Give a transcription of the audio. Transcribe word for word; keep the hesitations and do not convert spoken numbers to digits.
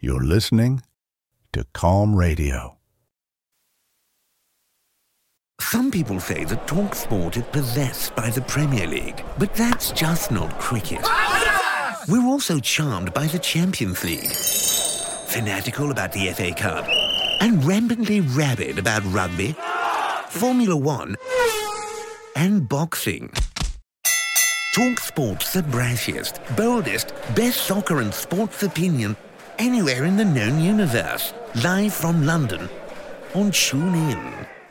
You're listening to Calm Radio. Some people say that TalkSport is possessed by the Premier League, but that's just not cricket. We're also charmed by the Champions League, fanatical about the F A Cup, and rampantly rabid about rugby, Formula One, and boxing. TalkSport's the brashiest, boldest, best soccer and sports opinion anywhere in the known universe. Live from London on TuneIn.